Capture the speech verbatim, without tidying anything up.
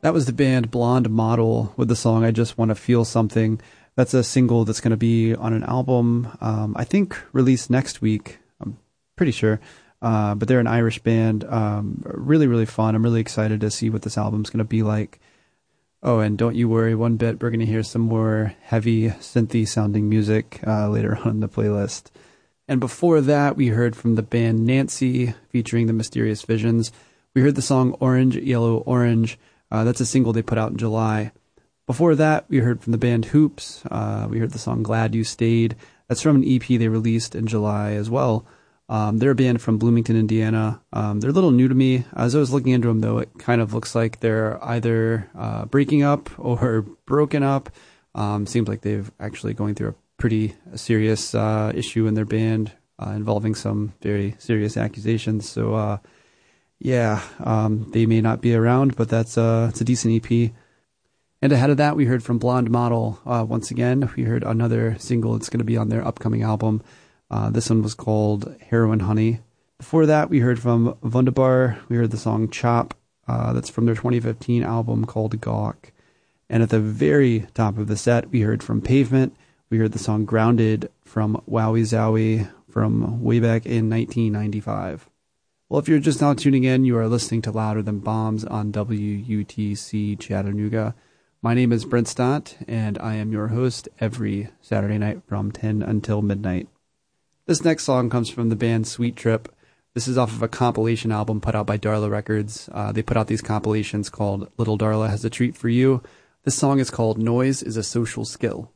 That was the band Blonde Model with the song I Just Want to Feel Something. That's a single that's going to be on an album, um, I think released next week. I'm pretty sure. Uh, but they're an Irish band. Um, really, really fun. I'm really excited to see what this album's going to be like. Oh, and don't you worry one bit. We're going to hear some more heavy, synthy sounding music uh, later on in the playlist. And before that, we heard from the band Nancy featuring the Mysterious Visions. We heard the song Orange, Yellow, Orange. Uh, that's a single they put out in July. Before that, we heard from the band Hoops. Uh, we heard the song Glad You Stayed. That's from an E P they released in July as well. Um, they're a band from Bloomington, Indiana. Um, they're a little new to me. As I was looking into them, though, it kind of looks like they're either uh, breaking up or broken up. Um, seems like they've actually going through a pretty serious uh, issue in their band uh, involving some very serious accusations. So, uh, yeah, um, they may not be around, but that's uh, it's a decent E P. And ahead of that, we heard from Blonde Model. Uh, once again, we heard another single that's going to be on their upcoming album. Uh, this one was called Heroin Honey. Before that, we heard from Wunderbar. We heard the song Chop. Uh, that's from their twenty fifteen album called Gawk. And at the very top of the set, we heard from Pavement. We heard the song Grounded from Wowie Zowie from way back in nineteen ninety-five. Well, if you're just now tuning in, you are listening to Louder Than Bombs on W U T C Chattanooga. My name is Brent Stott, and I am your host every Saturday night from ten until midnight. This next song comes from the band Sweet Trip. This is off of a compilation album put out by Darla Records. Uh, they put out these compilations called Little Darla Has a Treat for You. This song is called Noise is a Social Skill.